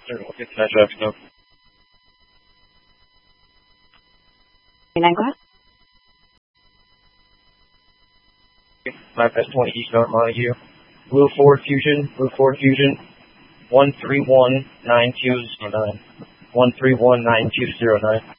We'll get to that traffic now. 9, go ahead. 9 past 20 East North Montague. Blue Ford Fusion, 1319209. 1319209.